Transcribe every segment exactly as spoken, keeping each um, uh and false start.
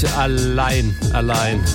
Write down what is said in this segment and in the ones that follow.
nicht allein, allein.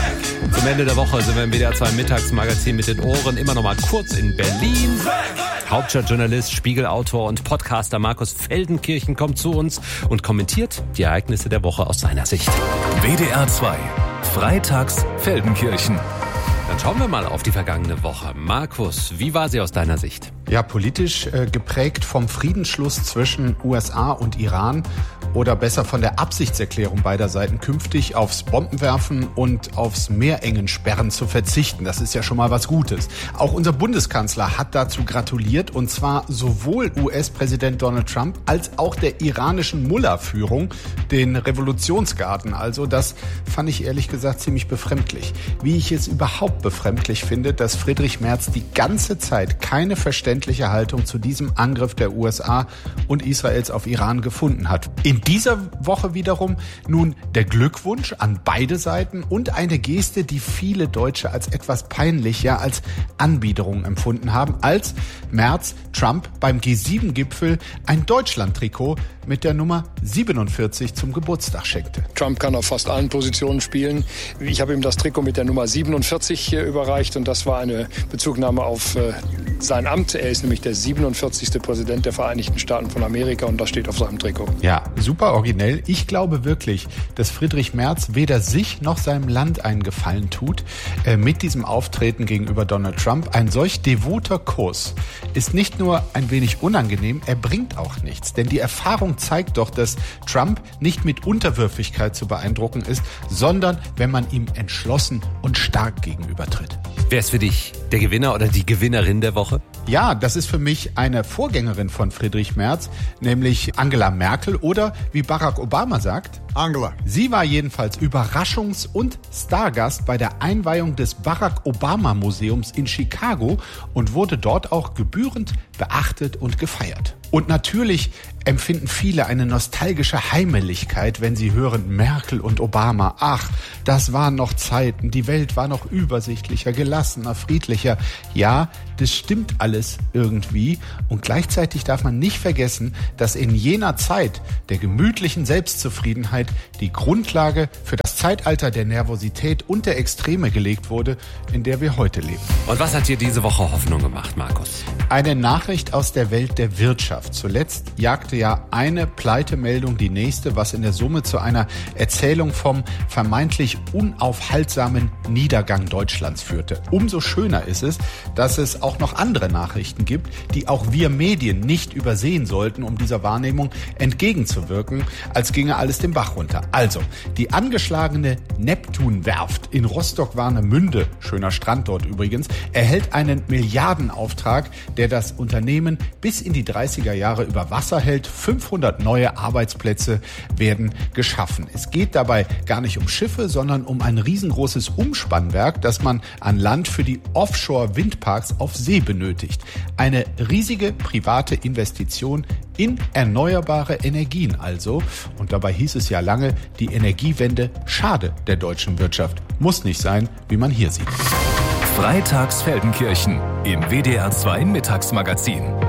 Zum Ende der Woche sind wir im W D R zwei Mittagsmagazin mit den Ohren immer noch mal kurz in Berlin. Hauptstadtjournalist, Spiegelautor und Podcaster Markus Feldenkirchen kommt zu uns und kommentiert die Ereignisse der Woche aus seiner Sicht. W D R zwei, Freitags Feldenkirchen. Dann schauen wir mal auf die vergangene Woche. Markus, wie war sie aus deiner Sicht? Ja, politisch äh, geprägt vom Friedensschluss zwischen U S A und Iran oder besser von der Absichtserklärung beider Seiten, künftig aufs Bombenwerfen und aufs Meerengensperren zu verzichten. Das ist ja schon mal was Gutes. Auch unser Bundeskanzler hat dazu gratuliert, und zwar sowohl U S-Präsident Donald Trump als auch der iranischen Mullah-Führung, den Revolutionsgarden. Also das fand ich ehrlich gesagt ziemlich befremdlich. Wie ich es überhaupt befremdlich finde, dass Friedrich Merz die ganze Zeit keine verständliche Haltung zu diesem Angriff der U S A und Israels auf Iran gefunden hat. In dieser Woche wiederum nun der Glückwunsch an beide Seiten und eine Geste, die viele Deutsche als etwas peinlich, ja als Anbiederung empfunden haben, als Merz Trump beim G sieben Gipfel ein Deutschland-Trikot mit der Nummer siebenundvierzig zum Geburtstag schenkte. Trump kann auf fast allen Positionen spielen. Ich habe ihm das Trikot mit der Nummer siebenundvierzig hier überreicht, und das war eine Bezugnahme auf äh, sein Amt. Er ist nämlich der siebenundvierzigste Präsident der Vereinigten Staaten von Amerika, und das steht auf seinem Trikot. Ja, super originell. Ich glaube wirklich, dass Friedrich Merz weder sich noch seinem Land einen Gefallen tut äh, mit diesem Auftreten gegenüber Donald Trump. Ein solch devoter Kurs ist nicht nur ein wenig unangenehm, er bringt auch nichts. Denn die Erfahrung zeigt doch, dass Trump nicht mit Unterwürfigkeit zu beeindrucken ist, sondern wenn man ihm entschlossen und stark gegenübertritt. Wer ist für dich der Gewinner oder die Gewinnerin der Woche? Ja, das ist für mich eine Vorgängerin von Friedrich Merz, nämlich Angela Merkel oder, wie Barack Obama sagt, Angela. Sie war jedenfalls Überraschungs- und Stargast bei der Einweihung des Barack Obama Museums in Chicago und wurde dort auch gebührend beachtet und gefeiert. Und natürlich empfinden viele eine nostalgische Heimeligkeit, wenn sie hören Merkel und Obama. Ach, das waren noch Zeiten, die Welt war noch übersichtlicher, gelassener, friedlicher. Ja, das stimmt alles irgendwie. Und gleichzeitig darf man nicht vergessen, dass in jener Zeit der gemütlichen Selbstzufriedenheit die Grundlage für das Zeitalter der Nervosität und der Extreme gelegt wurde, in der wir heute leben. Und was hat dir diese Woche Hoffnung gemacht, Markus? Eine Nachricht aus der Welt der Wirtschaft. Zuletzt jagte ja eine Pleitemeldung die nächste, was in der Summe zu einer Erzählung vom vermeintlich unaufhaltsamen Niedergang Deutschlands führte. Umso schöner ist es, dass es auch noch andere Nachrichten gibt, die auch wir Medien nicht übersehen sollten, um dieser Wahrnehmung entgegenzuwirken, als ginge alles den Bach runter. Also, die angeschlagene Neptunwerft in Rostock-Warnemünde, schöner Strand dort übrigens, erhält einen Milliardenauftrag, der das Unternehmen bis in die dreißiger Jahre über Wasser hält. fünfhundert neue Arbeitsplätze werden geschaffen. Es geht dabei gar nicht um Schiffe, sondern um ein riesengroßes Umspannwerk, das man an Land für die Offshore-Windparks auf See benötigt. Eine riesige private Investition in erneuerbare Energien also. Und dabei hieß es ja lange, die Energiewende schade der deutschen Wirtschaft. Muss nicht sein, wie man hier sieht. Freitags Feldenkirchen im W D R zwei Mittagsmagazin.